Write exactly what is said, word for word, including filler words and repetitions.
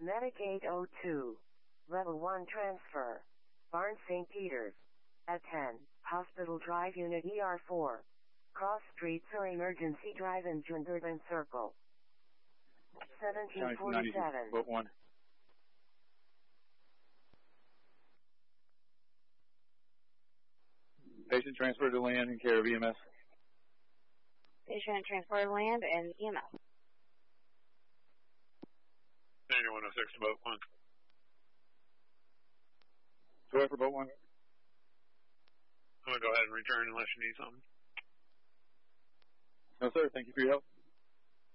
Medic eight oh two. Level one transfer. Barnes Saint Peters. At ten, Hospital Drive Unit E R four. Cross streets or emergency drive in Jungerden Circle. seventeen forty-seven. Boat one. Patient transferred to land in care of E M S. Patient transferred to land and E M S. Daniel one oh six to boat one. Go ahead for boat one. I'm going to go ahead and return unless you need something. No, sir. Thank you for your help.